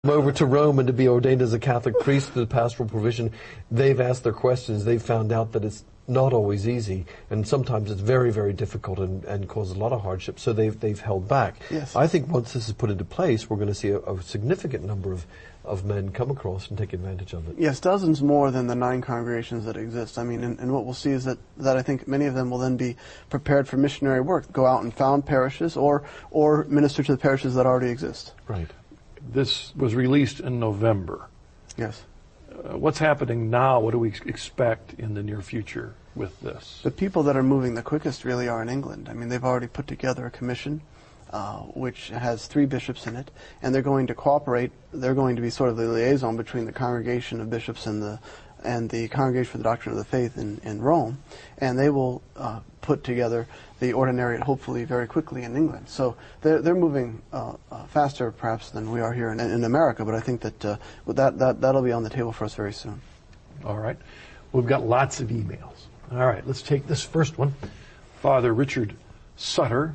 over to Rome and to be ordained as a Catholic priest to the pastoral provision. They've asked their questions. They've found out that it's not always easy, and sometimes it's very, very difficult and causes a lot of hardship. So they've held back. Yes. I think once this is put into place, we're going to see a significant number of men come across and take advantage of it. Yes, dozens more than the 9 congregations that exist. I mean, and what we'll see is that I think many of them will then be prepared for missionary work, go out and found parishes or minister to the parishes that already exist. Right. This was released in November. Yes. What's happening now? What do we expect in the near future with this? The people that are moving the quickest really are in England. I mean, they've already put together a commission which has 3 bishops in it, and they're going to cooperate. They're going to be sort of the liaison between the Congregation of Bishops and the Congregation for the Doctrine of the Faith in Rome, and they will put together the ordinariate hopefully very quickly in England. So they're moving faster perhaps than we are here in America, but I think that'll be on the table for us very soon. All right. We've got lots of emails. All right, let's take this first one. Father Richard Sutter,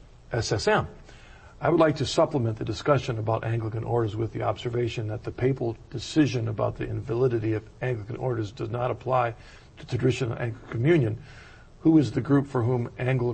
SSM. I would like to supplement the discussion about Anglican orders with the observation that the papal decision about the invalidity of Anglican orders does not apply to traditional Anglican communion. Who is the group for whom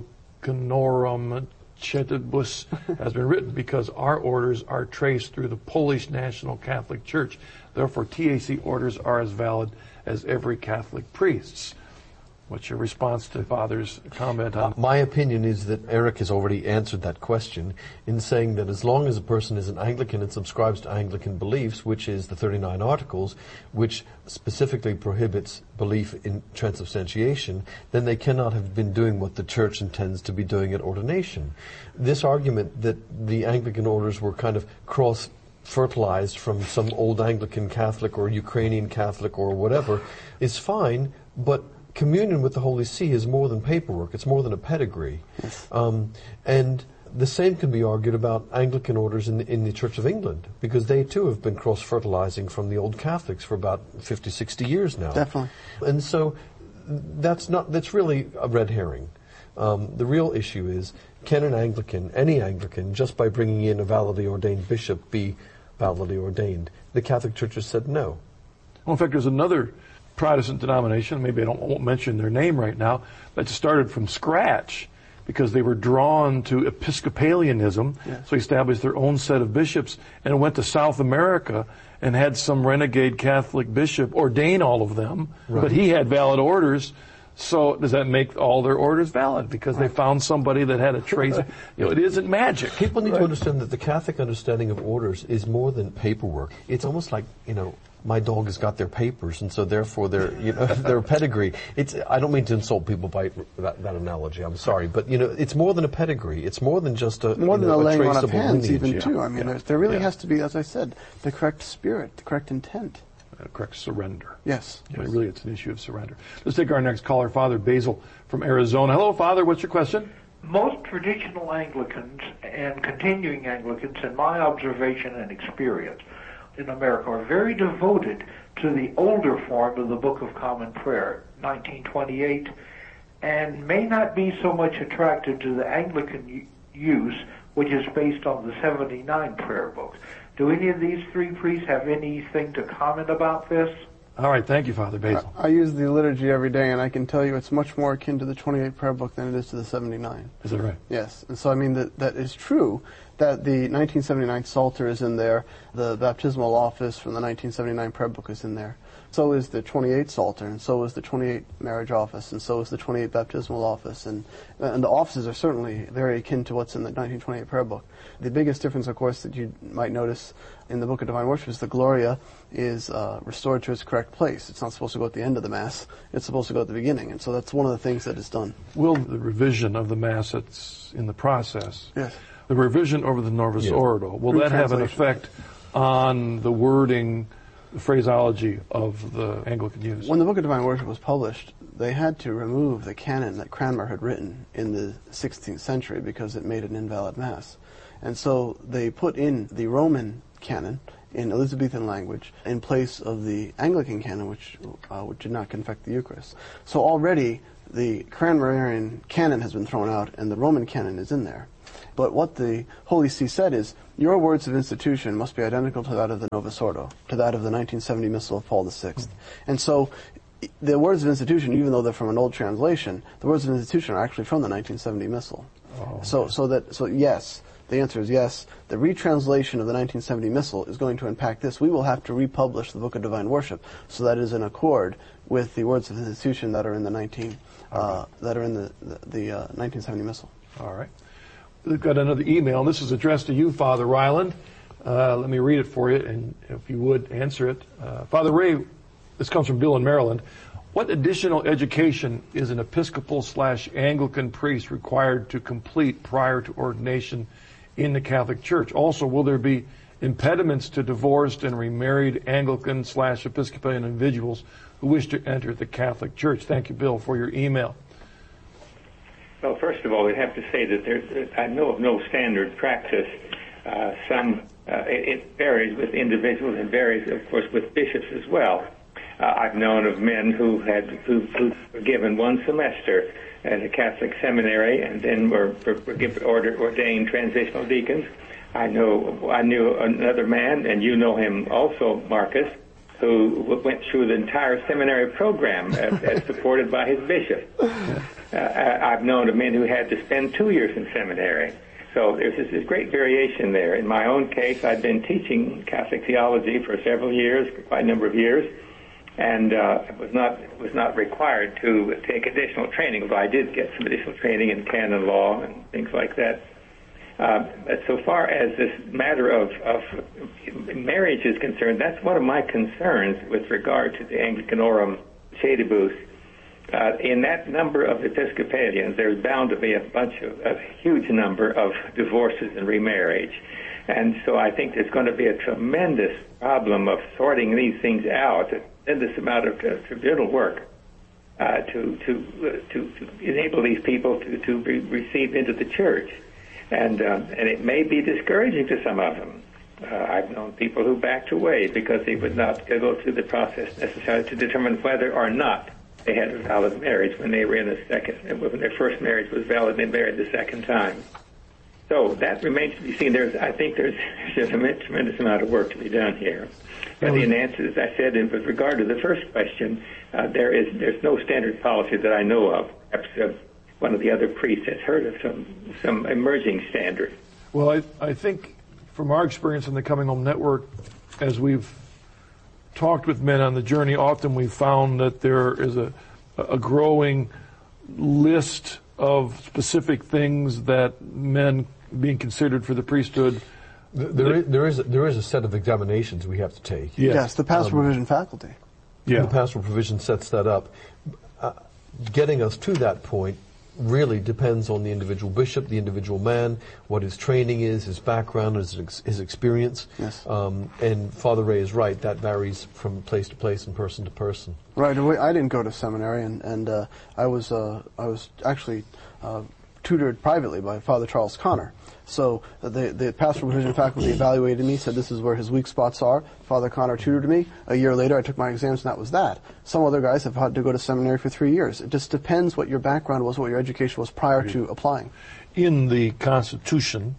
Anglicanorum Cetibus has been written? Because our orders are traced through the Polish National Catholic Church. Therefore, TAC orders are as valid as every Catholic priest's. What's your response to Father's comment on? My opinion is that Eric has already answered that question in saying that as long as a person is an Anglican and subscribes to Anglican beliefs, which is the 39 Articles, which specifically prohibits belief in transubstantiation, then they cannot have been doing what the Church intends to be doing at ordination. This argument that the Anglican orders were kind of cross-fertilized from some old Anglican Catholic or Ukrainian Catholic or whatever is fine, but communion with the Holy See is more than paperwork. It's more than a pedigree. Yes. And the same can be argued about Anglican orders in the Church of England, because they too have been cross-fertilizing from the old Catholics for about 50, 60 years now. Definitely. And so that's really a red herring. The real issue is, can an Anglican, any Anglican, just by bringing in a validly ordained bishop, be validly ordained? The Catholic Church has said no. Well, in fact, there's another Protestant denomination, maybe I won't mention their name right now, that started from scratch because they were drawn to Episcopalianism, yes. So established their own set of bishops and went to South America and had some renegade Catholic bishop ordain all of them, right. But he had valid orders. So does that make all their orders valid? Because they found somebody that had a trace. It isn't magic. People need to understand that the Catholic understanding of orders is more than paperwork. It's almost like, my dog has got their papers, and so therefore their pedigree. I don't mean to insult people by that analogy. I'm sorry, but it's more than a pedigree. It's more than just a more than a laying on of hands, lineage. even too. I mean, there really has to be, as I said, the correct spirit, the correct intent. Correct surrender. Yes. Really, it's an issue of surrender. Let's take our next caller, Father Basil from Arizona. Hello, Father. What's your question? Most traditional Anglicans and continuing Anglicans, in my observation and experience in America, are very devoted to the older form of the Book of Common Prayer, 1928, and may not be so much attracted to the Anglican use, which is based on the 79 prayer books. Do any of these 3 priests have anything to comment about this? All right, thank you, Father Basil. I use the liturgy every day, and I can tell you it's much more akin to the 28 prayer book than it is to the 79. Is that right? Yes, and so I mean that is true that the 1979 Psalter is in there, the baptismal office from the 1979 prayer book is in there. So is the 28 Psalter, and so is the 28 marriage office, and so is the 28 baptismal office, and the offices are certainly very akin to what's in the 1928 prayer book. The biggest difference, of course, that you might notice in the Book of Divine Worship is the Gloria is restored to its correct place. It's not supposed to go at the end of the Mass. It's supposed to go at the beginning, and so that's one of the things that is done. Will the revision of the Mass that's in the process, yes, the revision over the Novus Ordo, will that have an effect on the wording, the phraseology of the Anglican use? When the Book of Divine Worship was published, they had to remove the canon that Cranmer had written in the 16th century because it made an invalid Mass. And so they put in the Roman canon in Elizabethan language in place of the Anglican canon, which did not confect the Eucharist. So already the Cranmerian canon has been thrown out and the Roman canon is in there. But what the Holy See said is, your words of institution must be identical to that of the Novus Ordo, to that of the 1970 Missal of Paul VI. And so the words of institution, even though they're from an old translation, the words of institution are actually from the 1970 Missal. So yes, the answer is yes. The retranslation of the 1970 Missal is going to impact this. We will have to republish the Book of Divine Worship so that is in accord with the words of institution that are in the 1970 Missal. All right. We've got another email. This is addressed to you, Father Ryland. Let me read it for you, and if you would, answer it. Father Ray, this comes from Bill in Maryland. What additional education is an Episcopal/Anglican priest required to complete prior to ordination in the Catholic Church? Also, will there be impediments to divorced and remarried Anglican/Episcopalian individuals who wish to enter the Catholic Church? Thank you, Bill, for your email. Well, first of all, we have to say that I know of no standard practice. It varies with individuals and varies, of course, with bishops as well. I've known of men who were given one semester at a Catholic seminary and then were ordained transitional deacons. I knew another man, and you know him also, Marcus, who went through the entire seminary program as supported by his bishop. I've known of men who had to spend 2 years in seminary. So there's this great variation there. In my own case, I've been teaching Catholic theology for several years, quite a number of years, and was not required to take additional training, although I did get some additional training in canon law and things like that. But so far as this matter of marriage is concerned, that's one of my concerns with regard to the Anglicanorum Sedibus. In that number of Episcopalians, there's bound to be a huge number of divorces and remarriage. And so I think there's going to be a tremendous problem of sorting these things out, a tremendous amount of tribunal work to enable these people to be received into the church. And it may be discouraging to some of them. I've known people who backed away because they would not go through the process necessary to determine whether or not they had a valid marriage when they were in when their first marriage was valid, they married the second time. So that remains to be seen. I think there's a tremendous amount of work to be done here. And in answer, as I said, with regard to the first question, there's no standard policy that I know of. Perhaps one of the other priests has heard of some emerging standard. Well, I think from our experience in the Coming Home Network, as we've talked with men on the journey, often we've found that there is a growing list of specific things that men being considered for the priesthood. There is a set of examinations we have to take. Yes, the pastoral provision faculty. Yeah. The pastoral provision sets that up. Getting us to that point really depends on the individual bishop, the individual man, what his training is, his background, his experience. Yes. And Father Ray is right, that varies from place to place and person to person. Right. I didn't go to seminary, and I was actually tutored privately by Father Charles Connor. So the pastoral provision faculty evaluated me, said this is where his weak spots are. Father Connor tutored me. A year later, I took my exams, and that was that. Some other guys have had to go to seminary for 3 years. It just depends what your background was, what your education was prior to applying. In the Constitution,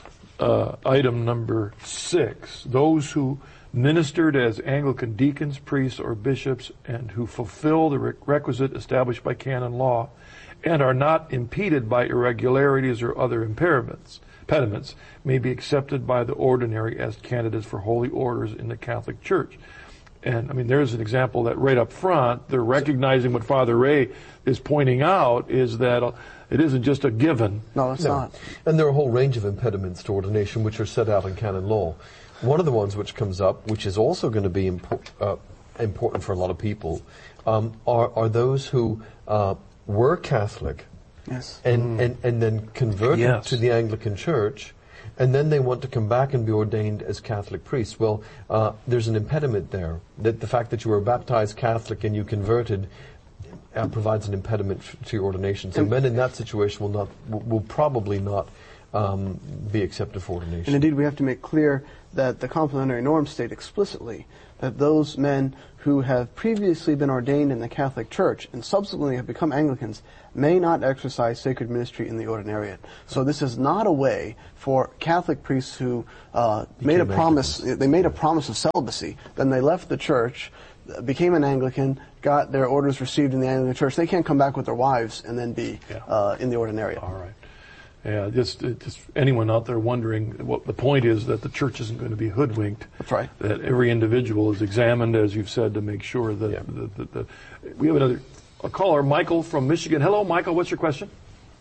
item number 6, those who ministered as Anglican deacons, priests, or bishops, and who fulfill the requisite established by canon law, and are not impeded by irregularities or other impediments, may be accepted by the ordinary as candidates for holy orders in the Catholic Church. And, I mean, there's an example that right up front, they're recognizing what Father Ray is pointing out is that it isn't just a given. No, it's not. And there are a whole range of impediments to ordination which are set out in canon law. One of the ones which comes up, which is also going to be important for a lot of people, are those who were Catholic, yes, and then converted to the Anglican Church, and then they want to come back and be ordained as Catholic priests. Well, there's an impediment there. That the fact that you were baptized Catholic and you converted provides an impediment to your ordination. So men in that situation will probably not be accepted for ordination. And indeed, we have to make clear that the complementary norms state explicitly that those men who have previously been ordained in the Catholic Church and subsequently have become Anglicans may not exercise sacred ministry in the ordinariate. So this is not a way for Catholic priests who made a promise. They made a promise of celibacy, then they left the church, became an Anglican, got their orders received in the Anglican Church. They can't come back with their wives and then be in the ordinariate. All right. Yeah, just anyone out there wondering, what the point is that the church isn't going to be hoodwinked. That's right. That every individual is examined, as you've said, to make sure that we have a caller, Michael from Michigan. Hello, Michael. What's your question?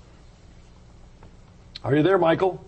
Are you there, Michael?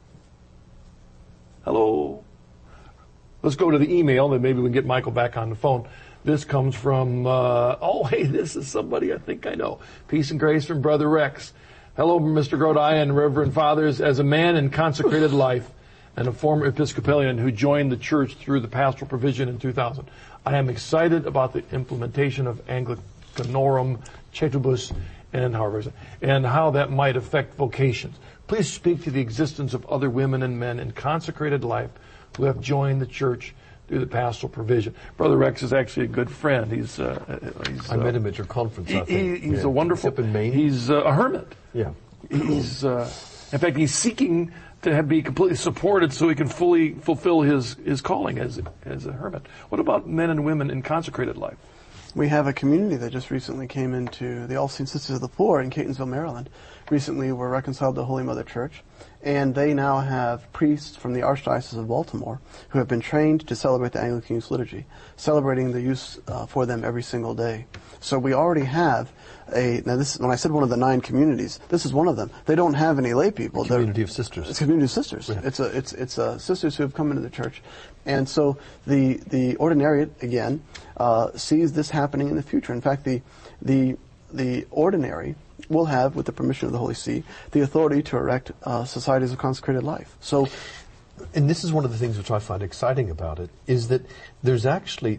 Hello. Let's go to the email, then maybe we can get Michael back on the phone. This comes from, this is somebody I think I know. Peace and grace from Brother Rex. Hello, Mr. Grodi and Reverend Fathers. As a man in consecrated life and a former Episcopalian who joined the church through the pastoral provision in 2000, I am excited about the implementation of Anglicanorum Cetibus and how that might affect vocations. Please speak to the existence of other women and men in consecrated life who have joined the church through the pastoral provision. Brother Rex is actually a good friend. I met him at your conference, I think. He's a wonderful... Up in Maine. He's a hermit. Yeah. He's, in fact, he's seeking to be completely supported so he can fully fulfill his calling as a hermit. What about men and women in consecrated life? We have a community that just recently came into the All Saints Sisters of the Poor in Catonsville, Maryland. Recently were reconciled to Holy Mother Church, and they now have priests from the Archdiocese of Baltimore who have been trained to celebrate the Anglican Youth Liturgy, celebrating the use for them every single day. So we already have now this, when I said one of the 9 communities, this is one of them. They don't have any lay people. Community of sisters. It's a community of sisters. Yeah. It's sisters who have come into the church. And so the ordinariate, again, sees this happening in the future. In fact, the ordinary will have, with the permission of the Holy See, the authority to erect societies of consecrated life. So, and this is one of the things which I find exciting about it, is that there's actually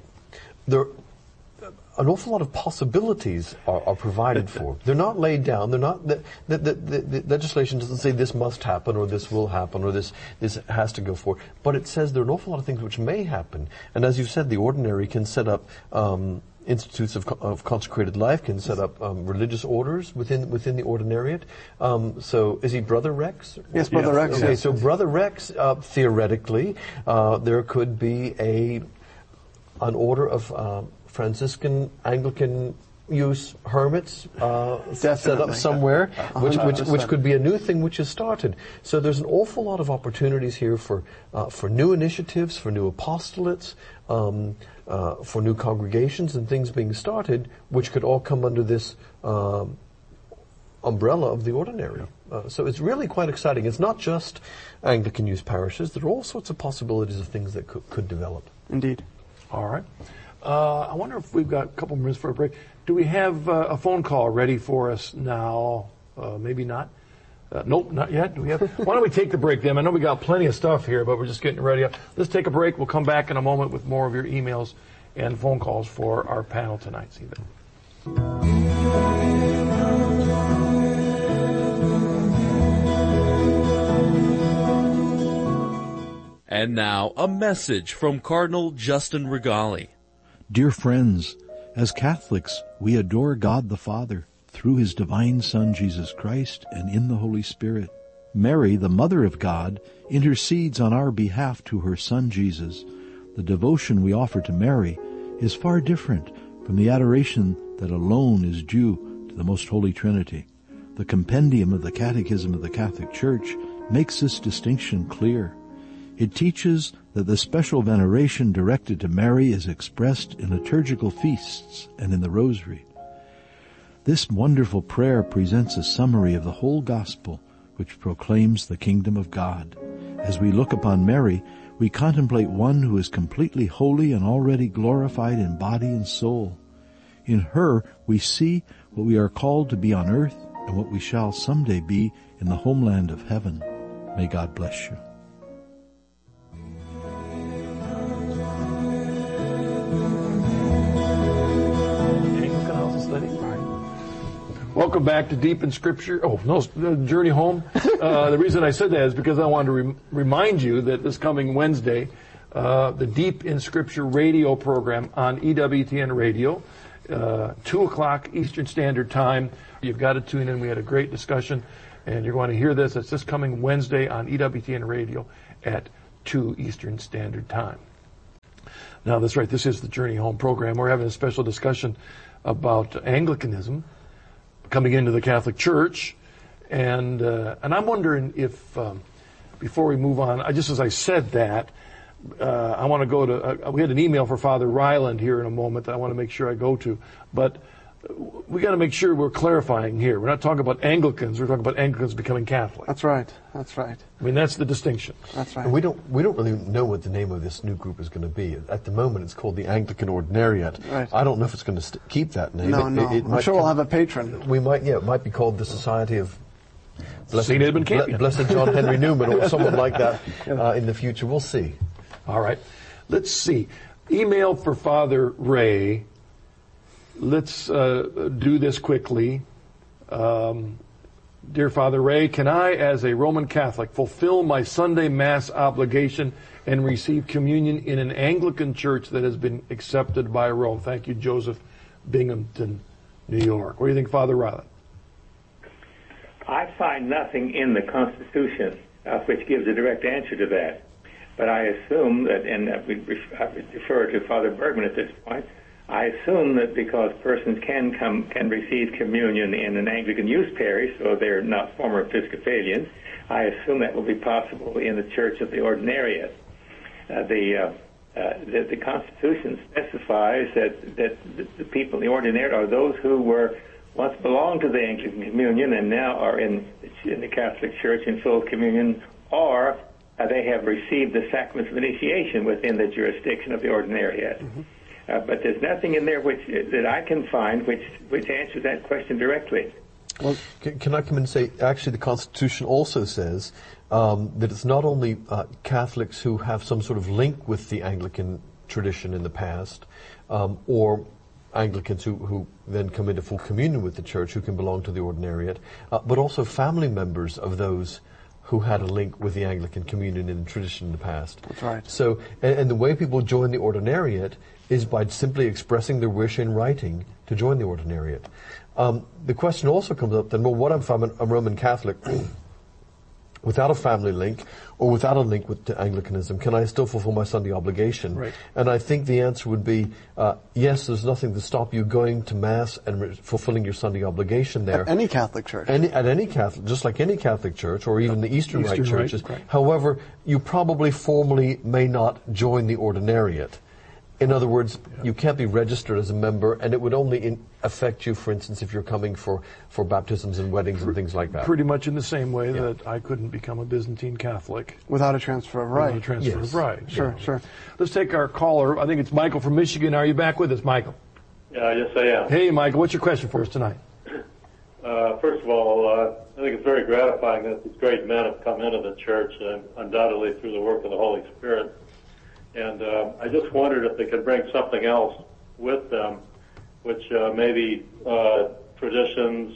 an awful lot of possibilities are provided for. They're not laid down. They're not. The legislation doesn't say this must happen or this will happen or this has to go forward. But it says there are an awful lot of things which may happen. And as you've said, the ordinary can set up institutes of consecrated life, can set up religious orders within the ordinariate. So is he Brother Rex? Yes, Brother Rex. Okay, yes. So Brother Rex, theoretically, there could be an order of Franciscan Anglican use hermits set up somewhere, which could be a new thing which is started. So there's an awful lot of opportunities here for new initiatives, for new apostolates, for new congregations and things being started, which could all come under this umbrella of the ordinary. So it's really quite exciting. It's not just Anglican youth parishes. There are all sorts of possibilities of things that could develop. Indeed. All right. I wonder if we've got a couple minutes for a break. Do we have a phone call ready for us now? Maybe not. Nope, not yet. Do we have? Why don't we take the break then? I know we got plenty of stuff here, but we're just getting ready. Let's take a break. We'll come back in a moment with more of your emails and phone calls for our panel tonight. See you then. And now, a message from Cardinal Justin Regali. Dear friends, as Catholics, we adore God the Father through His divine Son, Jesus Christ, and in the Holy Spirit. Mary, the Mother of God, intercedes on our behalf to her Son, Jesus. The devotion we offer to Mary is far different from the adoration that alone is due to the Most Holy Trinity. The compendium of the Catechism of the Catholic Church makes this distinction clear. It teaches that the special veneration directed to Mary is expressed in liturgical feasts and in the Rosary. This wonderful prayer presents a summary of the whole Gospel, which proclaims the kingdom of God. As we look upon Mary, we contemplate one who is completely holy and already glorified in body and soul. In her, we see what we are called to be on earth and what we shall someday be in the homeland of heaven. May God bless you. Welcome back to Deep in Scripture. Oh, no, Journey Home. The reason I said that is because I wanted to remind you that this coming Wednesday, the Deep in Scripture radio program on EWTN Radio, 2 o'clock Eastern Standard Time. You've got to tune in. We had a great discussion, and you're going to hear this. It's this coming Wednesday on EWTN Radio at 2 Eastern Standard Time. Now, that's right. This is the Journey Home program. We're having a special discussion about Anglicanism coming into the Catholic Church, and I'm wondering if before we move on, just as I said that, I want to go to. We had an email for Father Ryland here in a moment that I want to make sure I go to, but we got to make sure we're clarifying here. We're not talking about Anglicans. We're talking about Anglicans becoming Catholic. That's right. That's right. I mean, that's the distinction. That's right. And we don't really know what the name of this new group is going to be. At the moment, it's called the Anglican Ordinariate. Right. I don't know if it's going to keep that name. No. I'm sure we'll have a patron. We might. Yeah, it might be called the Society of St. Edmund Campion. Blessed John Henry Newman, or someone like that in the future. We'll see. All right. Let's see. Email for Father Ray. Let's do this quickly. Dear Father Ray, can I, as a Roman Catholic, fulfill my Sunday Mass obligation and receive communion in an Anglican church that has been accepted by Rome? Thank you, Joseph, Binghamton, New York. What do you think, Father Ryland? I find nothing in the Constitution which gives a direct answer to that. But I assume that, and I refer to Father Bergman at this point, I assume that because persons can receive communion in an Anglican youth parish, so they're not former Episcopalians, I assume that will be possible in the Church of the Ordinariate. The Constitution specifies that the people in the Ordinariate are those who were once belonged to the Anglican Communion and now are in the Catholic Church in full communion, or they have received the sacraments of initiation within the jurisdiction of the Ordinariate. Mm-hmm. But there's nothing in there that I can find which answers that question directly. Well, can I come in and say, actually, the Constitution also says that it's not only Catholics who have some sort of link with the Anglican tradition in the past, or Anglicans who then come into full communion with the Church, who can belong to the Ordinariate, but also family members of those who had a link with the Anglican communion and tradition in the past. That's right. So, and the way people join the Ordinariate is by simply expressing their wish in writing to join the Ordinariate. The question also comes up then, well, what if I'm a Roman Catholic without a family link or without a link with Anglicanism? Can I still fulfill my Sunday obligation? Right. And I think the answer would be, yes, there's nothing to stop you going to Mass and fulfilling your Sunday obligation there. At any Catholic church. At any Catholic, just like any Catholic church, or even the Eastern Rite churches. Right. However, you probably formally may not join the Ordinariate. In other words, you can't be registered as a member, and it would only affect you, for instance, if you're coming for baptisms and weddings and things like that. Pretty much in the same way that I couldn't become a Byzantine Catholic. Without a transfer of right. Without a transfer of right. Sure. Let's take our caller. I think it's Michael from Michigan. Are you back with us, Michael? Yes, I am. Hey, Michael, what's your question for us tonight? First of all, I think it's very gratifying that these great men have come into the church, undoubtedly through the work of the Holy Spirit. And I just wondered if they could bring something else with them, which maybe traditions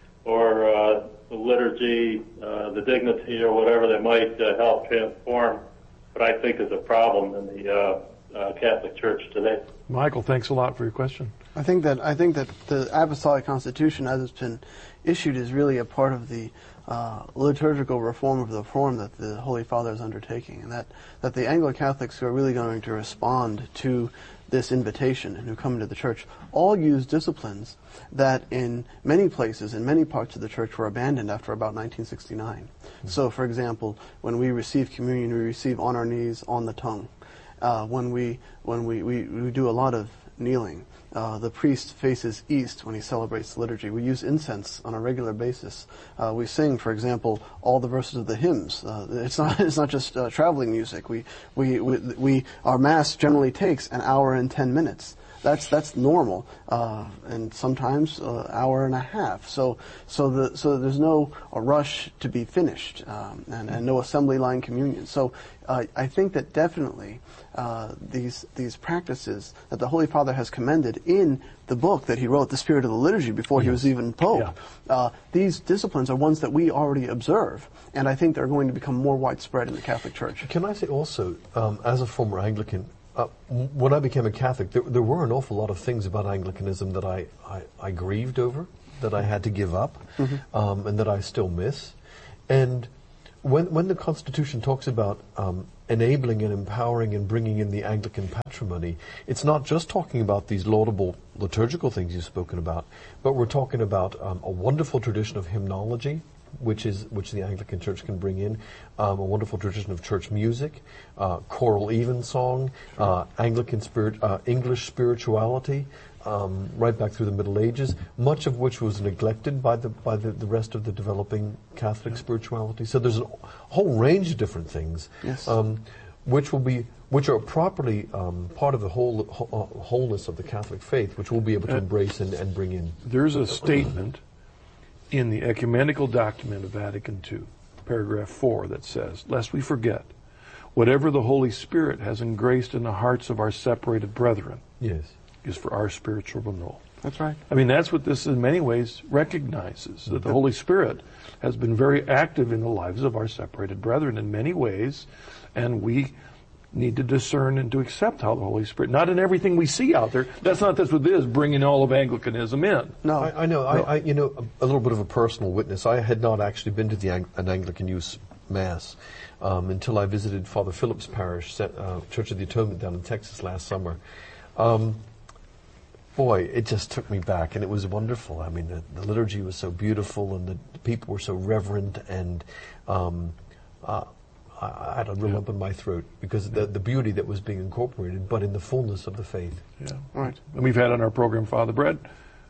or the liturgy, the dignity or whatever they might help transform what I think is a problem in the Catholic Church today. Michael, thanks a lot for your question. I think that the Apostolic Constitution, as it's been issued, is really a part of the liturgical reform of the reform that the Holy Father is undertaking, and that the Anglo-Catholics who are really going to respond to this invitation and who come into the church all use disciplines that in many places, in many parts of the church, were abandoned after about 1969. Mm-hmm. So, for example, when we receive communion, we receive on our knees, on the tongue. When we do a lot of kneeling. The priest faces east when he celebrates the liturgy. We use incense on a regular basis. We sing, for example, all the verses of the hymns. It's not just traveling music. Our Mass generally takes an hour and 10 minutes. That's normal, and sometimes an hour and a half. So there's no rush to be finished, and no assembly line communion. So I think that definitely these practices that the Holy Father has commended in the book that he wrote, The Spirit of the Liturgy, before he was even Pope, these disciplines are ones that we already observe, and I think they're going to become more widespread in the Catholic Church. Can I say also, as a former Anglican, when I became a Catholic, there were an awful lot of things about Anglicanism that I grieved over, that I had to give up, and that I still miss. And when the Constitution talks about enabling and empowering and bringing in the Anglican patrimony, it's not just talking about these laudable liturgical things you've spoken about, but we're talking about a wonderful tradition of hymnology, which the Anglican Church can bring in, a wonderful tradition of church music, choral evensong, Anglican English spirituality, right back through the Middle Ages, much of which was neglected by the rest of the developing Catholic spirituality. So there's a whole range of different things, which are properly part of the wholeness of the Catholic faith, which we'll be able to embrace and bring in. There's a statement in the Ecumenical Document of Vatican II, paragraph 4, that says, "Lest we forget, whatever the Holy Spirit has engraced in the hearts of our separated brethren is for our spiritual renewal." That's right. I mean, that's what this in many ways recognizes, that the Holy Spirit has been very active in the lives of our separated brethren in many ways, and we need to discern and to accept how the Holy Spirit, not in everything we see out there. That's what this is, bringing all of Anglicanism in. No, I know. I a little bit of a personal witness. I had not actually been to an Anglican Youth Mass until I visited Father Philip's parish, Church of the Atonement down in Texas last summer. Boy, it just took me back, and it was wonderful. I mean, the liturgy was so beautiful, and the people were so reverent, and I had a real lump in my throat because of the beauty that was being incorporated, but in the fullness of the faith. Yeah, right. And we've had on our program Father Bradford,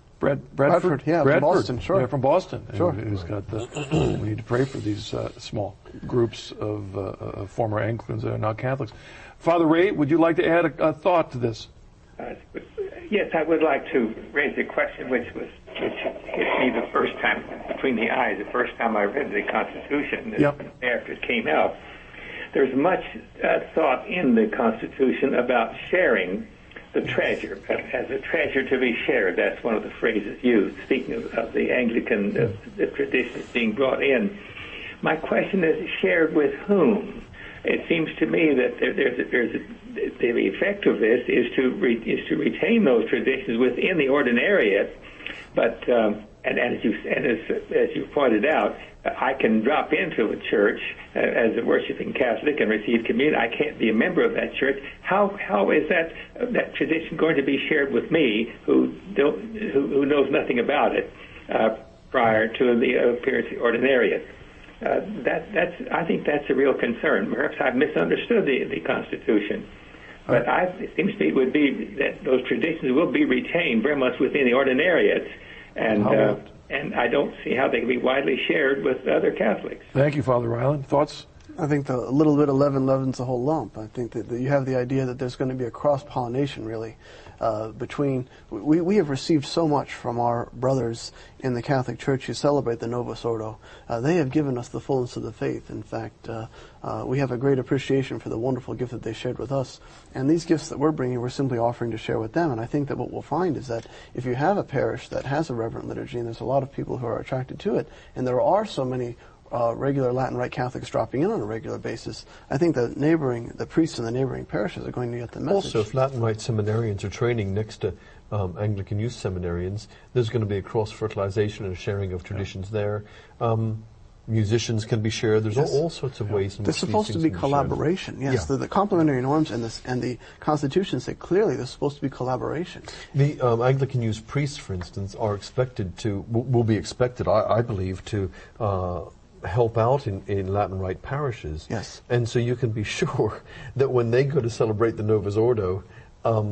from Boston, sure. Yeah, from Boston. Sure. Who's got we need to pray for these small groups of former Anglicans that are not Catholics. Father Ray, would you like to add a thought to this? Yes, I would like to raise a question which hit me the first time between the eyes, the first time I read the Constitution after it came out. There's much thought in the Constitution about sharing the treasure, as a treasure to be shared. That's one of the phrases used, speaking of the Anglican the traditions being brought in. My question is, shared with whom? It seems to me that the effect of this is to retain those traditions within the ordinariate, but as you pointed out, I can drop into a church as a worshiping Catholic and receive communion. I can't be a member of that church. How is that tradition going to be shared with me, who knows nothing about it prior to the appearance of the ordinariate? I think that's a real concern. Perhaps I've misunderstood the Constitution, but it seems to me it would be that those traditions will be retained very much within the ordinariate, and I don't see how they can be widely shared with other Catholics. Thank you, Father Ryland. Thoughts? I think the little bit of leaven leavens the whole lump. I think that you have the idea that there's going to be a cross-pollination, really, between... We have received so much from our brothers in the Catholic Church who celebrate the Novus Ordo. They have given us the fullness of the faith. In fact, we have a great appreciation for the wonderful gift that they shared with us. And these gifts that we're bringing, we're simply offering to share with them. And I think that what we'll find is that if you have a parish that has a reverent liturgy, and there's a lot of people who are attracted to it, and there are so many regular Latin Rite Catholics dropping in on a regular basis, I think the priests in the neighboring parishes are going to get the message. Also, if Latin Rite seminarians are training next to Anglican youth seminarians, there's going to be a cross-fertilization and a sharing of traditions there. Musicians can be shared. There's all sorts of ways in which there's supposed to be collaboration. Yes, the complementary norms and the Constitution say clearly there's supposed to be collaboration. The Anglican youth priests, for instance, will be expected, I believe, to help out in Latin Rite parishes. Yes. And so you can be sure that when they go to celebrate the Novus Ordo,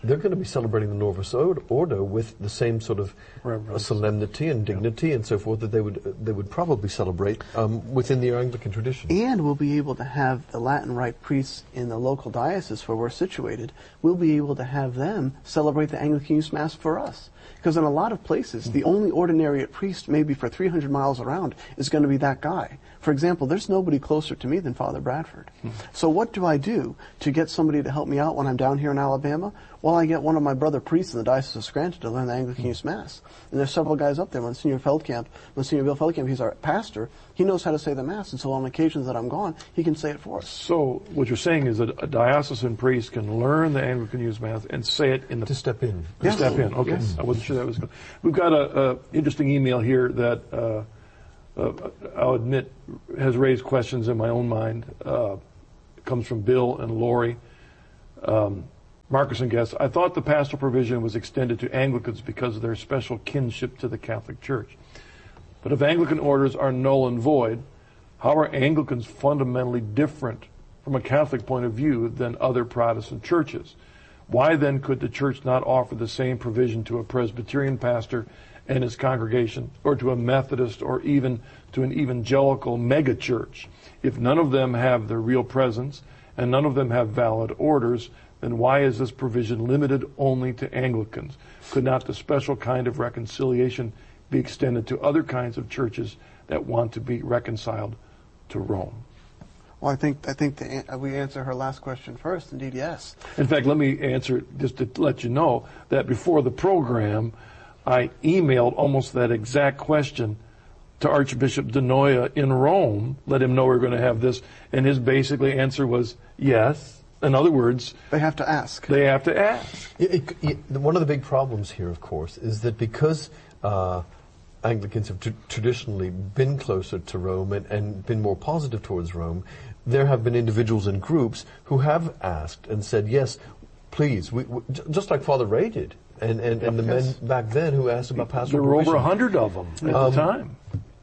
they're going to be celebrating the Novus Ordo with the same sort of solemnity and dignity and so forth that they would probably celebrate within the Anglican tradition. And we'll be able to have the Latin Rite priests in the local diocese where we're situated, we'll be able to have them celebrate the Anglican Eucharist Mass for us. Because in a lot of places, the only ordinariate priest, maybe for 300 miles around, is going to be that guy. For example, there's nobody closer to me than Father Bradford. So what do I do to get somebody to help me out when I'm down here in Alabama? Well, I get one of my brother priests in the Diocese of Scranton to learn the Anglican Eucharist Mass. And there's several guys up there. Monsignor Bill Feldkamp, he's our pastor. He knows how to say the Mass, and so on occasions that I'm gone, he can say it for us. So what you're saying is that a diocesan priest can learn the Anglican Eucharist Mass and say it in the... To step in. Yes. Step in, okay. Yes. I wasn't sure that was good. We've got a interesting email here that I'll admit has raised questions in my own mind. It comes from Bill and Lori. Marcus and guest, I thought the pastoral provision was extended to Anglicans because of their special kinship to the Catholic Church. But if Anglican orders are null and void, how are Anglicans fundamentally different from a Catholic point of view than other Protestant churches? Why then could the Church not offer the same provision to a Presbyterian pastor and his congregation, or to a Methodist, or even to an evangelical megachurch? If none of them have their real presence and none of them have valid orders, then why is this provision limited only to Anglicans? Could not the special kind of reconciliation be extended to other kinds of churches that want to be reconciled to Rome? Well, I think we answer her last question first. Indeed, yes. In fact, let me answer it just to let you know that before the program, I emailed almost that exact question to Archbishop Denoya in Rome, let him know we're going to have this, and his basically answer was yes. In other words, they have to ask. They have to ask. One of the big problems here, of course, is that because Anglicans have traditionally been closer to Rome and been more positive towards Rome, there have been individuals and groups who have asked and said, yes, please, just like Father Ray did, and the men back then who asked about pastoral provision. There were over 100 of them at the time.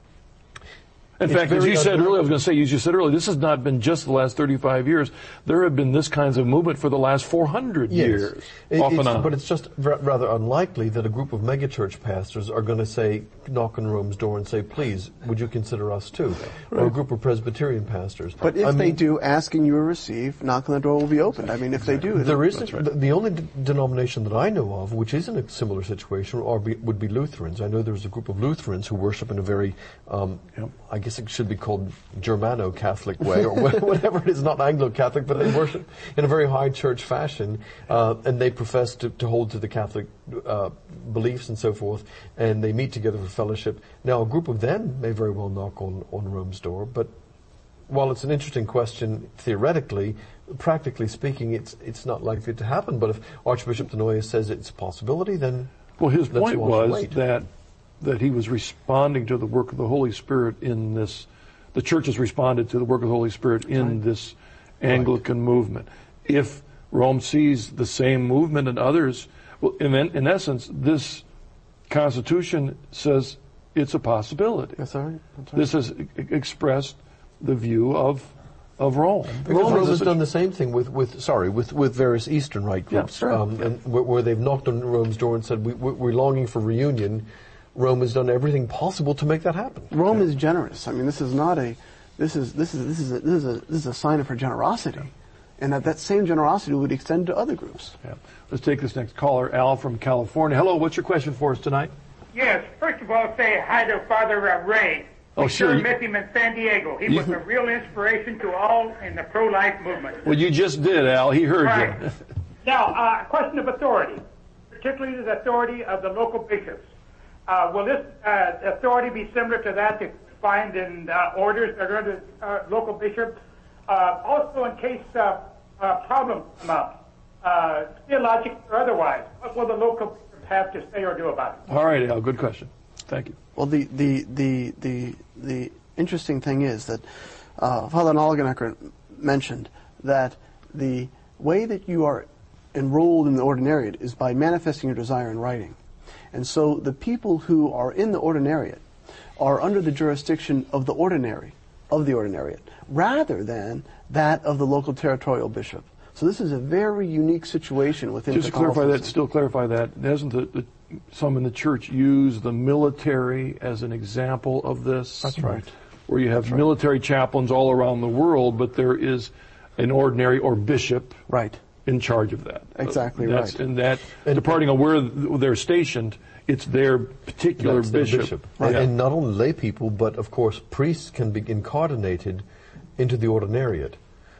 In fact, as you said earlier, this has not been just the last 35 years. There have been this kinds of movement for the last 400 years, off and on. But it's just rather unlikely that a group of megachurch pastors are going to say, knock on Rome's door and say, please, would you consider us too? Right. Or a group of Presbyterian pastors. But if they do, ask and you will receive, knock on the door will be opened. I mean, if they do. There is the only denomination that I know of which is in a similar situation would be Lutherans. I know there's a group of Lutherans who worship in a very, I guess it should be called Germano-Catholic way, or whatever it is, not Anglo-Catholic, but they worship in a very high church fashion, and they profess to hold to the Catholic beliefs and so forth, and they meet together for fellowship. Now, a group of them may very well knock on Rome's door, but while it's an interesting question theoretically, practically speaking, it's not likely to happen. But if Archbishop Denoya says it's a possibility, then well, his point was that he was responding to the work of the Holy Spirit in this. The Church has responded to the work of the Holy Spirit in this Anglican movement. If Rome sees the same movement in others, well, in essence, this Constitution says it's a possibility. That's right. This has expressed the view of Rome. Rome has done the same thing with various Eastern Rite groups, and where they've knocked on Rome's door and said we're longing for reunion. Rome has done everything possible to make that happen. Rome is generous. I mean, this is a sign of her generosity, and that same generosity would extend to other groups. Yeah. Let's take this next caller, Al from California. Hello, what's your question for us tonight? Yes, first of all, say hi to Father Ray. Oh, sure. We met him in San Diego. He was a real inspiration to all in the pro-life movement. Well, you just did, Al. He heard you. Now, question of authority, particularly the authority of the local bishops. Will this authority be similar to that you find in orders that are under local bishops? Also, in case problems come up, theological or otherwise, what will the local bishops have to say or do about it? All right, Al. Good question. Thank you. Well, the interesting thing is that Father Nolgenecker mentioned that the way that you are enrolled in the ordinariate is by manifesting your desire in writing. And so the people who are in the ordinariate are under the jurisdiction of the ordinariate, rather than that of the local territorial bishop. So this is a very unique situation within Just to clarify that, doesn't some in the church use the military as an example of this? That's right. Where you have military chaplains all around the world, but there is an ordinary or bishop in charge of that. Exactly right. And departing on where they're stationed, it's their particular bishop. Right. And not only lay people, but of course priests can be incarnated into the ordinariate.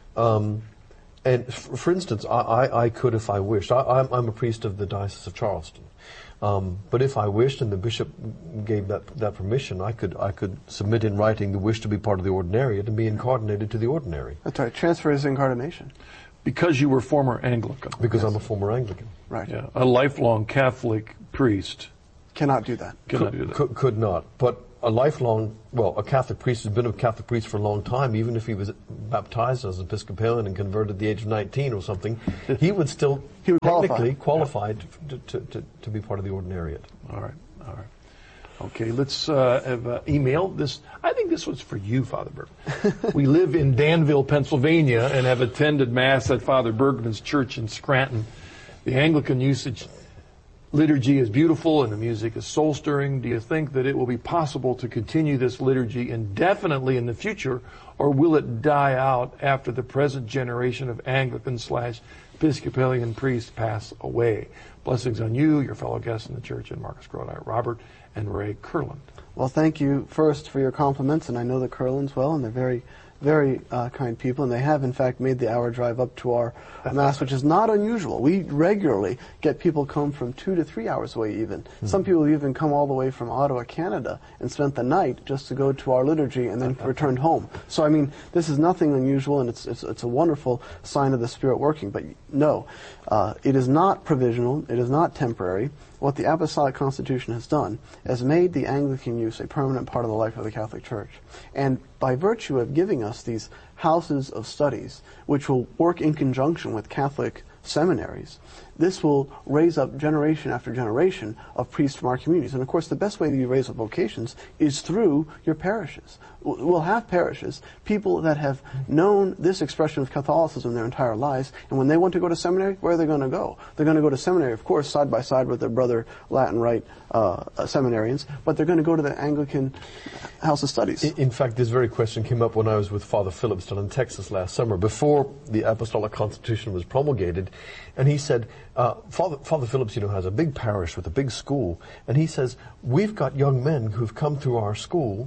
And for instance, I could if I wished. I'm a priest of the Diocese of Charleston. But if I wished and the bishop gave that permission, I could submit in writing the wish to be part of the ordinariate and be incarnated to the ordinary. That's right. Transfer is incarnation. Because you were former Anglican. Because I'm a former Anglican. Right. Yeah. A lifelong Catholic priest. Cannot do that. Could not. But a Catholic priest has been a Catholic priest for a long time, even if he was baptized as an Episcopalian and converted at the age of 19 or something, he would still technically qualify to be part of the ordinariate. All right. Okay, let's have email this. I think this was for you, Father Bergman. We live in Danville, Pennsylvania, and have attended Mass at Father Bergman's church in Scranton. The Anglican liturgy is beautiful and the music is soul-stirring. Do you think that it will be possible to continue this liturgy indefinitely in the future, or will it die out after the present generation of Anglican/Episcopalian priests pass away? Blessings on you, your fellow guests in the church, and Marcus Grodi, Robert and Ray Kurland. Well, thank you first for your compliments, and I know the Kurlands well, and they're very, very kind people, and they have, in fact, made the hour drive up to our Mass, which is not unusual. We regularly get people come from 2 to 3 hours away even. Some people even come all the way from Ottawa, Canada, and spent the night just to go to our liturgy and then returned home. So, I mean, this is nothing unusual, and it's a wonderful sign of the Spirit working. But no, it is not provisional. It is not temporary. What the Apostolic Constitution has done is made the Anglican use a permanent part of the life of the Catholic Church. And by virtue of giving us these houses of studies, which will work in conjunction with Catholic seminaries, this will raise up generation after generation of priests from our communities. And of course, the best way that you raise up vocations is through your parishes. We'll have parishes, people that have known this expression of Catholicism their entire lives, and when they want to go to seminary, where are they going to go? They're going to go to seminary, of course, side by side with their brother Latin Rite seminarians, but they're going to go to the Anglican House of Studies. In fact, this very question came up when I was with Father Phillips down in Texas last summer, before the Apostolic Constitution was promulgated, and he said, Father Phillips, has a big parish with a big school, and he says, we've got young men who've come through our school,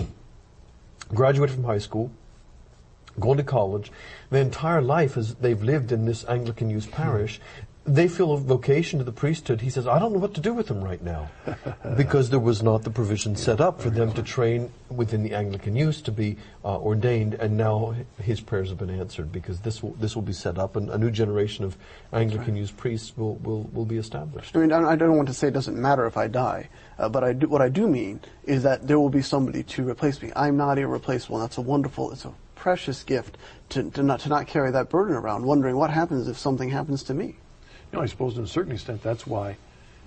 graduated from high school, gone to college, their entire life they've lived in this Anglican Youth Parish. They feel a vocation to the priesthood. He says, I don't know what to do with them right now, because there was not the provision set up for them to train within the Anglican Youth to be ordained, and now his prayers have been answered, because this will be set up, and a new generation of Anglican Youth priests will be established. I mean, I don't want to say it doesn't matter if I die, but what I do mean is that there will be somebody to replace me. I'm not irreplaceable, and it's a precious gift to not carry that burden around, wondering what happens if something happens to me. I suppose to a certain extent that's why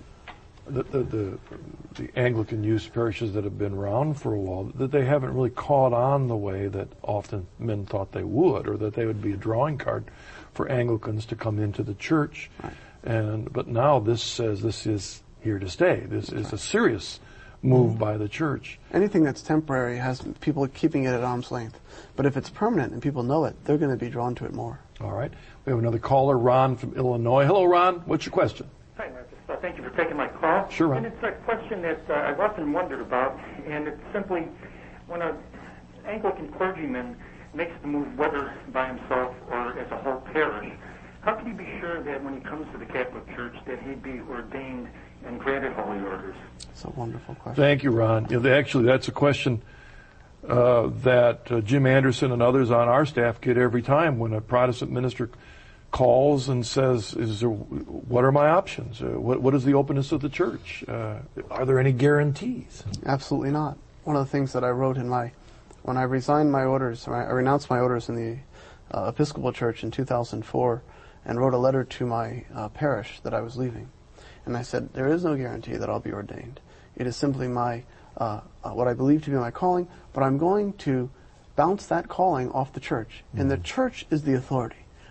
the Anglican youth parishes that have been around for a while, that they haven't really caught on the way that often men thought they would, or that they would be a drawing card for Anglicans to come into the church. Right. But now this says this is here to stay. This is a serious move by the church. Anything that's temporary has people keeping it at arm's length. But if it's permanent and people know it, they're going to be drawn to it more. All right. We have another caller, Ron from Illinois. Hello, Ron. What's your question? Hi, Marcus. Thank you for taking my call. Sure, Ron. And it's a question that I've often wondered about, and it's simply when an Anglican clergyman makes the move, whether by himself or as a whole parish, how can he be sure that when he comes to the Catholic Church that he'd be ordained and granted holy orders? That's a wonderful question. Thank you, Ron. Actually, that's a question that Jim Anderson and others on our staff get every time when a Protestant minister calls and says, what are my options? What is the openness of the church? Are there any guarantees? Absolutely not. One of the things that I wrote when I resigned my orders, or I renounced my orders in the Episcopal Church in 2004, and wrote a letter to my parish that I was leaving. And I said, there is no guarantee that I'll be ordained. It is simply my what I believe to be my calling, but I'm going to bounce that calling off the church. And the church is the authority.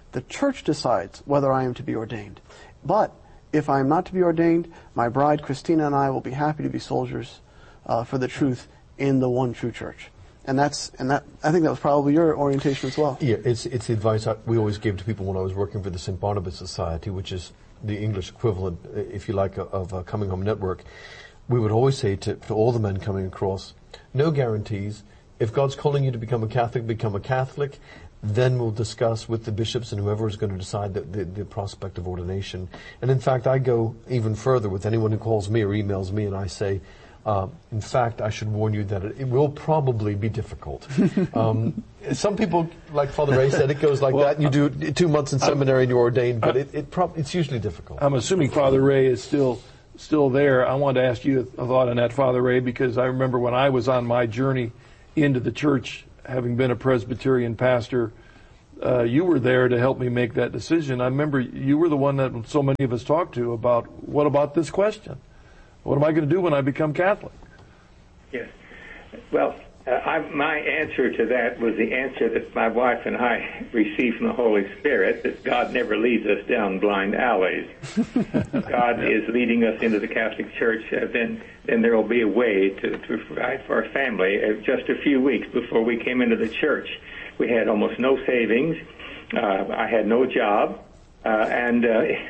The church decides whether I am to be ordained. But if I am not to be ordained, my bride Christina and I will be happy to be soldiers for the truth in the one true church. And I think that was probably your orientation as well. Yeah, it's the advice we always gave to people when I was working for the St. Barnabas Society, which is the English equivalent, if you like, of Coming Home Network. We would always say to all the men coming across, no guarantees. If God's calling you to become a Catholic, become a Catholic. Then we'll discuss with the bishops and whoever is going to decide the prospect of ordination. And in fact, I go even further with anyone who calls me or emails me, and I say, in fact, I should warn you that it will probably be difficult. Some people, like Father Ray said, it goes like that. You do 2 months in seminary and you're ordained, but it's usually difficult. I'm assuming Father Ray is still there. I wanted to ask you a thought on that, Father Ray, because I remember when I was on my journey into the church, having been a Presbyterian pastor, you were there to help me make that decision. I remember you were the one that so many of us talked to about, what about this question? What am I going to do when I become Catholic? Yes. Well, my answer to that was the answer that my wife and I received from the Holy Spirit, that God never leads us down blind alleys. God is leading us into the Catholic Church. Then there will be a way to provide for our family. Just a few weeks before we came into the church, we had almost no savings. I had no job. And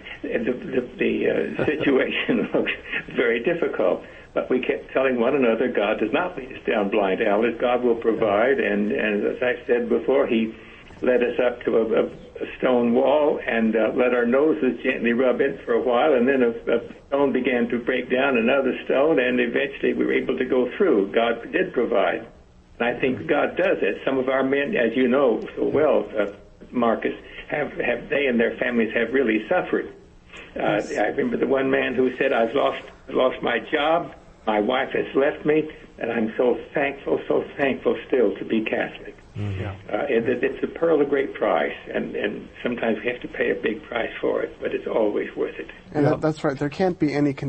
the situation looks very difficult. But we kept telling one another, God does not lead us down blind alleys. God will provide. And as I said before, He led us up to a stone wall and let our noses gently rub it for a while. And then a stone began to break down, another stone, and eventually we were able to go through. God did provide. And I think God does it. Some of our men, as you know so well, Marcus, have they and their families have really suffered. I remember the one man who said, I've lost my job, my wife has left me, and I'm so thankful still to be Catholic. It's a pearl of great price, and sometimes we have to pay a big price for it, but it's always worth it. And that's right. There cannot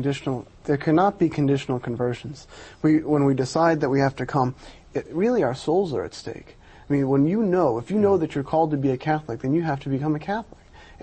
be conditional conversions. When we decide that we have to come, really our souls are at stake. I mean, if you know that you're called to be a Catholic, then you have to become a Catholic.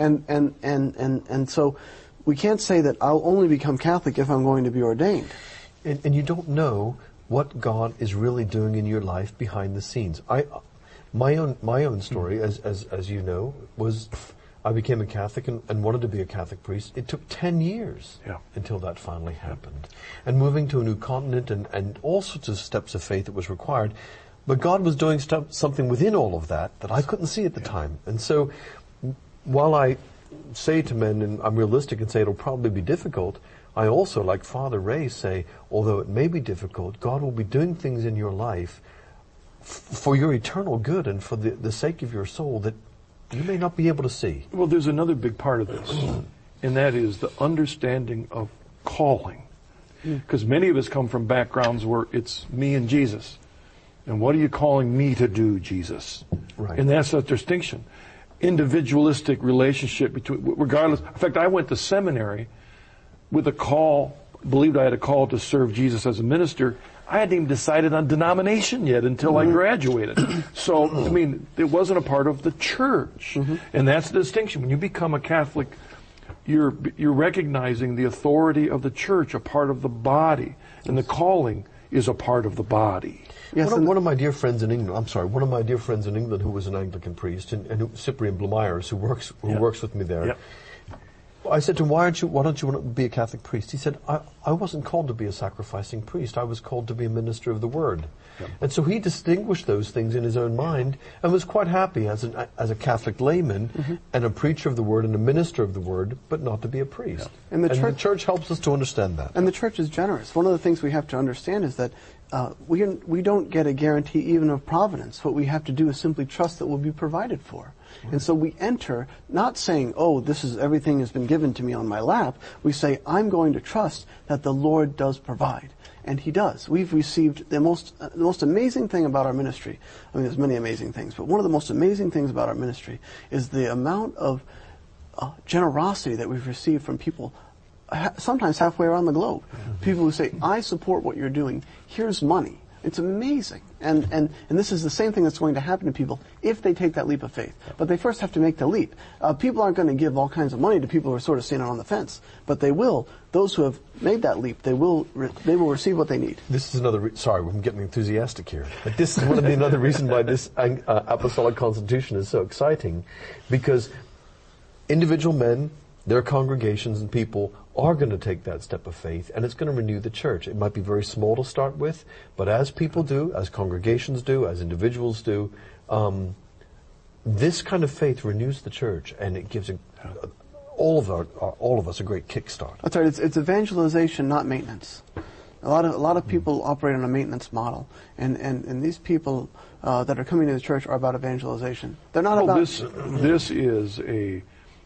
And so we can't say that I'll only become Catholic if I'm going to be ordained. And you don't know what God is really doing in your life behind the scenes. My own story, as you know, was I became a Catholic and wanted to be a Catholic priest. It took 10 years until that finally happened. And moving to a new continent and all sorts of steps of faith that was required. But God was doing something within all of that I couldn't see at the time. And so while I say to men, and I'm realistic and say it'll probably be difficult, I also, like Father Ray, say, although it may be difficult, God will be doing things in your life for your eternal good and for the sake of your soul that you may not be able to see. Well, there's another big part of this, and that is the understanding of calling. Because many of us come from backgrounds where it's me and Jesus. And what are you calling me to do, Jesus? Right. And that's a distinction. Individualistic relationship between, regardless. In fact, I went to seminary with a call, believed I had a call to serve Jesus as a minister. I hadn't even decided on denomination yet until I graduated. So, I mean, it wasn't a part of the church. And that's the distinction. When you become a Catholic, you're recognizing the authority of the church, a part of the body. And the calling is a part of the body. Yes, one of my dear friends in England, who was an Anglican priest, and Cyprian Blumeyers, who works with me there. I said to him, why don't you want to be a Catholic priest? He said, I wasn't called to be a sacrificing priest. I was called to be a minister of the Word. And so he distinguished those things in his own mind and was quite happy as a Catholic layman and a preacher of the Word and a minister of the Word, but not to be a priest. And the church helps us to understand that. And the church is generous. One of the things we have to understand is that we don't get a guarantee even of providence. What we have to do is simply trust that we'll be provided for. And so we enter not saying, everything has been given to me on my lap. We say, I'm going to trust that the Lord does provide. And He does. We've received the most amazing thing about our ministry. I mean, there's many amazing things, but one of the most amazing things about our ministry is the amount of generosity that we've received from people sometimes halfway around the globe. People who say, I support what you're doing. Here's money. It's amazing. And this is the same thing that's going to happen to people if they take that leap of faith. But they first have to make the leap. People aren't going to give all kinds of money to people who are sort of standing on the fence. But they will. Those who have made that leap, they will receive what they need. This is another, sorry, I'm getting enthusiastic here. But this is another reason why this apostolic constitution is so exciting. Because individual men, their congregations and people are going to take that step of faith, and it's going to renew the church. It might be very small to start with, but as people do, as congregations do, as individuals do, this kind of faith renews the church, and it gives all of us a great kickstart. That's right. It's evangelization, not maintenance. A lot of people operate on a maintenance model, and these people that are coming to the church are about evangelization. They're not about. This is a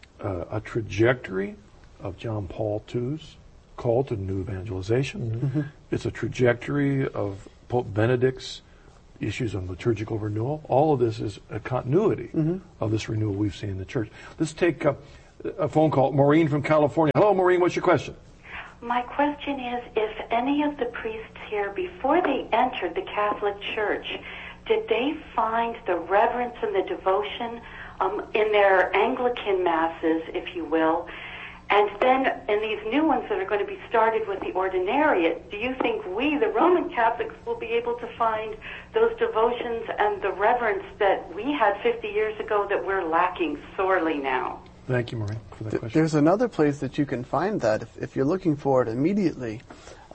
trajectory of John Paul II's call to new evangelization. Mm-hmm. It's a trajectory of Pope Benedict's issues on liturgical renewal. All of this is a continuity of this renewal we've seen in the church. Let's take a phone call. Maureen from California. Hello, Maureen. What's your question? My question is, if any of the priests here, before they entered the Catholic Church, did they find the reverence and the devotion in their Anglican masses, if you will, and then in these new ones that are going to be started with the ordinariate, do you think we, the Roman Catholics, will be able to find those devotions and the reverence that we had 50 years ago that we're lacking sorely now? Thank you, Maureen, for that question. There's another place that you can find that if you're looking for it immediately.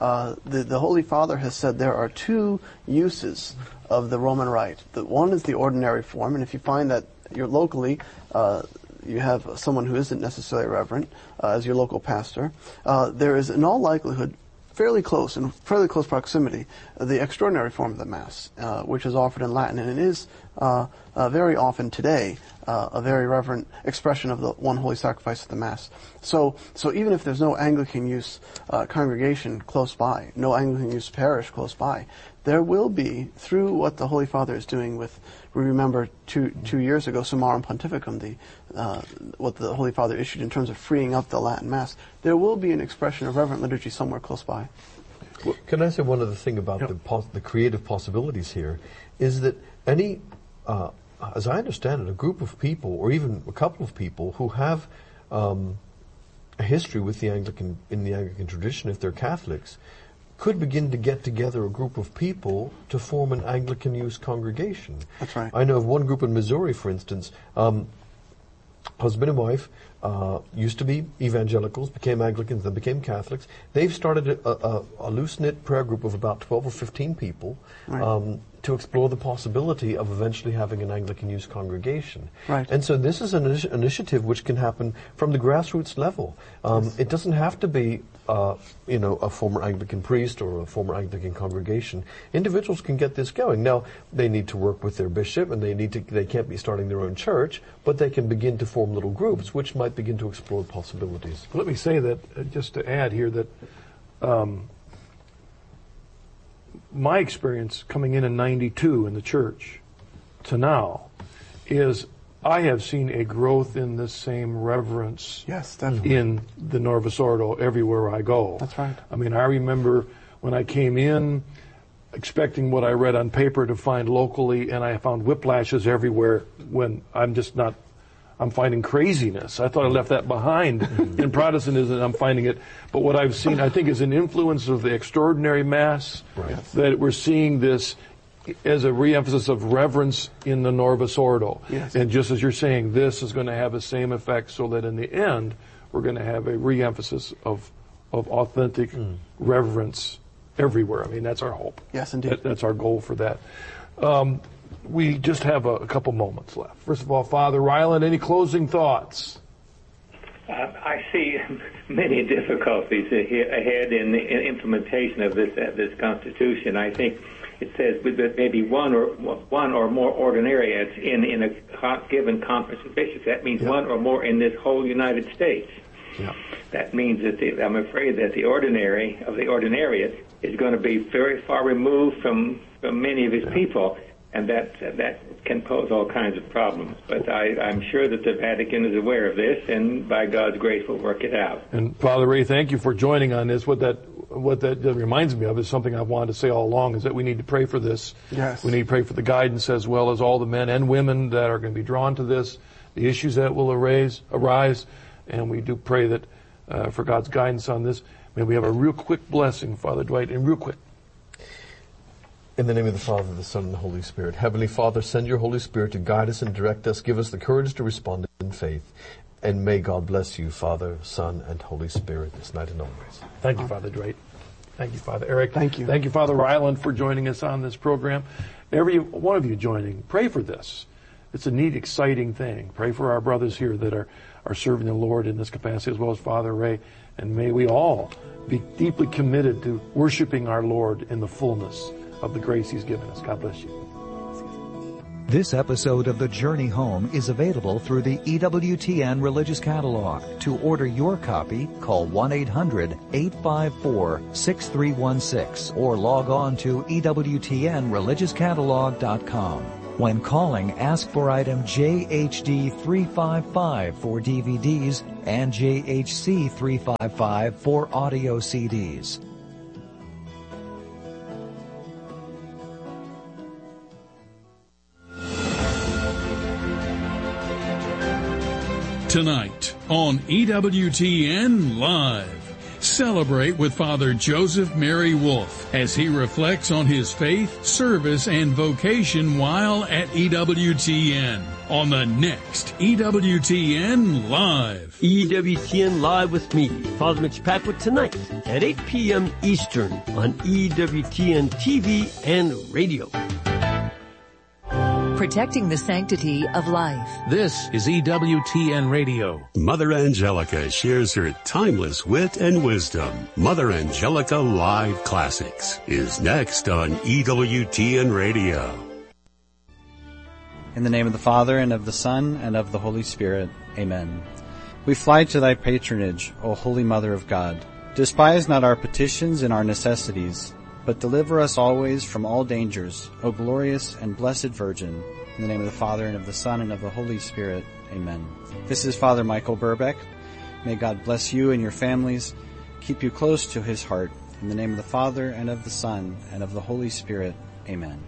The Holy Father has said there are two uses of the Roman Rite. One is the ordinary form, and if you find that you're locally, you have someone who isn't necessarily reverent as your local pastor, there is in all likelihood fairly close proximity the extraordinary form of the Mass, which is offered in Latin, and it is very often today a very reverent expression of the one holy sacrifice of the Mass. So even if there's no Anglican use congregation close by, no Anglican use parish close by, there will be, through what the Holy Father is doing with, we remember 2 years ago, Summarum Pontificum, what the Holy Father issued in terms of freeing up the Latin Mass, there will be an expression of reverent liturgy somewhere close by. Well, can I say one other thing about the creative possibilities here, is that any, as I understand it, a group of people, or even a couple of people who have a history with the Anglican, in the Anglican tradition, if they're Catholics, could begin to get together a group of people to form an Anglican youth congregation. That's right. I know of one group in Missouri, for instance, husband and wife used to be evangelicals, became Anglicans, then became Catholics. They've started a loose-knit prayer group of about 12 or 15 people to explore the possibility of eventually having an Anglican youth congregation. Right. And so this is an initiative which can happen from the grassroots level. It doesn't have to be a former Anglican priest or a former Anglican congregation. Individuals can get this going. Now, they need to work with their bishop, and they can't be starting their own church, but they can begin to form little groups which might begin to explore possibilities. Let me say that, just to add here, that my experience coming in 92 in the church to now is I have seen a growth in this same reverence in the Novus Ordo everywhere I go. That's right. I mean, I remember when I came in expecting what I read on paper to find locally, and I found whiplashes everywhere when I'm finding craziness. I thought I left that behind in Protestantism. I'm finding it. But what I've seen, I think, is an influence of the extraordinary Mass, that we're seeing this as a reemphasis of reverence in the Novus Ordo. Yes. And just as you're saying, this is going to have the same effect, so that in the end, we're going to have a reemphasis of authentic reverence everywhere. I mean, that's our hope. Yes, indeed. That's our goal for that. We just have a couple moments left. First of all, Father Ryland, any closing thoughts? I see many difficulties ahead in the implementation of this Constitution. I think it says that maybe one or more ordinariates in a given conference of bishops. That means one or more in this whole United States. Yeah. That means that I'm afraid that the ordinariate is going to be very far removed from many of his people, and that can pose all kinds of problems. But I'm sure that the Vatican is aware of this, and by God's grace will work it out. And Father Ray, thank you for joining on this. What what that reminds me of is something I've wanted to say all along, is that we need to pray for this. Yes. We need to pray for the guidance as well as all the men and women that are going to be drawn to this, the issues that will arise, and we do pray that for God's guidance on this. May we have a real quick blessing, Father Dwight, and real quick. In the name of the Father, the Son, and the Holy Spirit. Heavenly Father, send your Holy Spirit to guide us and direct us. Give us the courage to respond in faith. And may God bless you, Father, Son, and Holy Spirit, this night and always. Thank you, Father Dwight. Thank you, Father Eric. Thank you. Thank you, Father Ryland, for joining us on this program. Every one of you joining, pray for this. It's a neat, exciting thing. Pray for our brothers here that are serving the Lord in this capacity, as well as Father Ray. And may we all be deeply committed to worshiping our Lord in the fullness of the grace He's given us. God bless you. This episode of The Journey Home is available through the EWTN Religious Catalog. To order your copy, call 1-800-854-6316 or log on to EWTNReligiousCatalog.com. When calling, ask for item JHD 355 for DVDs and JHC 355 for audio CDs. Tonight on EWTN Live, celebrate with Father Joseph Mary Wolf as he reflects on his faith, service, and vocation while at EWTN on the next EWTN Live. EWTN Live with me, Father Mitch Packwood, tonight at 8 p.m. Eastern on EWTN TV and radio. Protecting the sanctity of life. This is EWTN Radio. Mother Angelica shares her timeless wit and wisdom. Mother Angelica Live Classics is next on EWTN Radio. In the name of the Father, and of the Son, and of the Holy Spirit. Amen. We fly to thy patronage, O Holy Mother of God. Despise not our petitions and our necessities, but deliver us always from all dangers, O glorious and blessed Virgin. In the name of the Father, and of the Son, and of the Holy Spirit. Amen. This is Father Michael Burbeck. May God bless you and your families, keep you close to His heart. In the name of the Father, and of the Son, and of the Holy Spirit. Amen.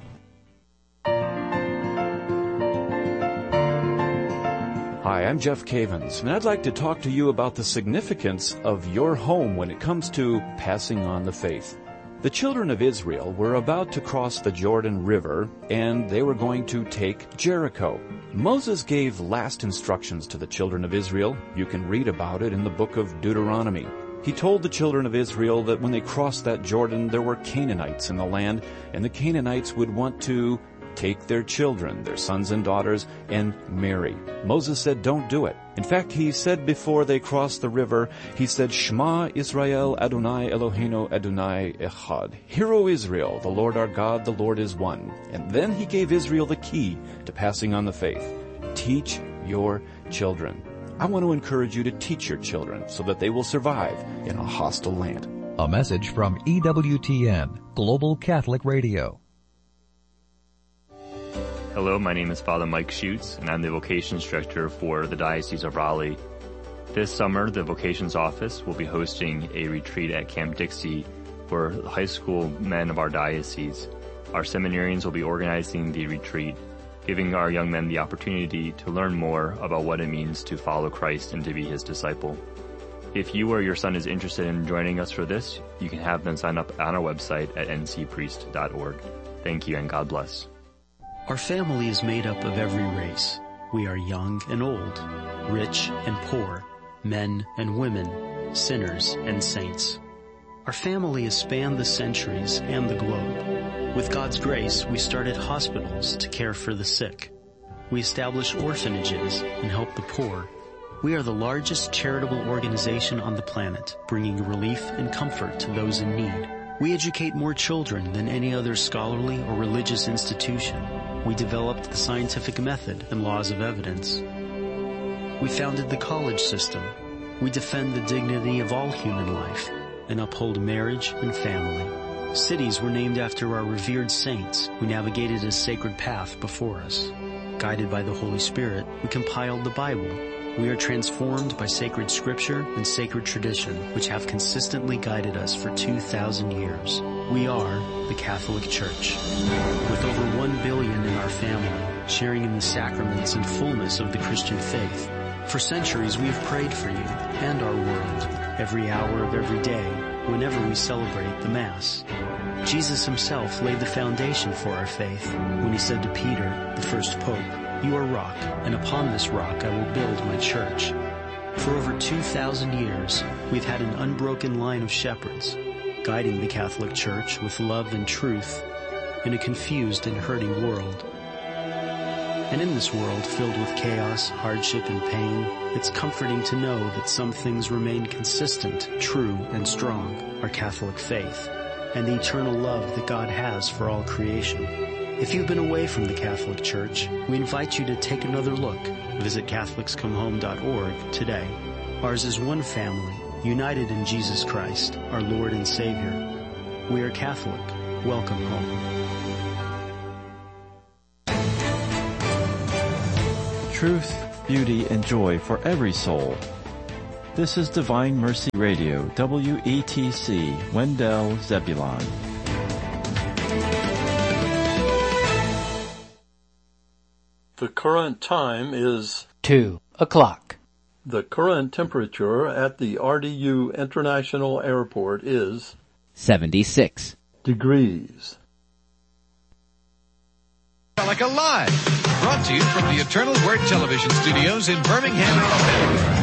Hi, I'm Jeff Cavins, and I'd like to talk to you about the significance of your home when it comes to passing on the faith. The children of Israel were about to cross the Jordan River, and they were going to take Jericho. Moses gave last instructions to the children of Israel. You can read about it in the book of Deuteronomy. He told the children of Israel that when they crossed that Jordan, there were Canaanites in the land, and the Canaanites would want to take their children, their sons and daughters, and marry. Moses said, don't do it. In fact, he said before they crossed the river, he said, Shema Israel Adonai Eloheinu Adonai Echad. Hear, O Israel, the Lord our God, the Lord is one. And then he gave Israel the key to passing on the faith. Teach your children. I want to encourage you to teach your children so that they will survive in a hostile land. A message from EWTN, Global Catholic Radio. Hello, my name is Father Mike Schutz, and I'm the Vocations Director for the Diocese of Raleigh. This summer, the Vocations Office will be hosting a retreat at Camp Dixie for high school men of our diocese. Our seminarians will be organizing the retreat, giving our young men the opportunity to learn more about what it means to follow Christ and to be His disciple. If you or your son is interested in joining us for this, you can have them sign up on our website at ncpriest.org. Thank you, and God bless. Our family is made up of every race. We are young and old, rich and poor, men and women, sinners and saints. Our family has spanned the centuries and the globe. With God's grace, we started hospitals to care for the sick. We established orphanages and helped the poor. We are the largest charitable organization on the planet, bringing relief and comfort to those in need. We educate more children than any other scholarly or religious institution. We developed the scientific method and laws of evidence. We founded the college system. We defend the dignity of all human life and uphold marriage and family. Cities were named after our revered saints who navigated a sacred path before us. Guided by the Holy Spirit, we compiled the Bible. We are transformed by sacred scripture and sacred tradition, which have consistently guided us for 2,000 years. We are the Catholic Church. With over 1 billion in our family, sharing in the sacraments and fullness of the Christian faith. For centuries we have prayed for you and our world, every hour of every day, whenever we celebrate the Mass. Jesus himself laid the foundation for our faith when he said to Peter, the first pope, "You are rock, and upon this rock I will build my church." For over 2,000 years, we've had an unbroken line of shepherds, guiding the Catholic Church with love and truth in a confused and hurting world. And in this world filled with chaos, hardship, and pain, it's comforting to know that some things remain consistent, true, and strong, our Catholic faith, and the eternal love that God has for all creation. If you've been away from the Catholic Church, we invite you to take another look. Visit CatholicsComeHome.org today. Ours is one family, united in Jesus Christ, our Lord and Savior. We are Catholic. Welcome home. Truth, beauty, and joy for every soul. This is Divine Mercy Radio, WETC, Wendell, Zebulon. The current time is 2 o'clock. The current temperature at the RDU International Airport is 76 degrees. Like Alive, brought to you from the Eternal Word Television Studios in Birmingham, Alabama.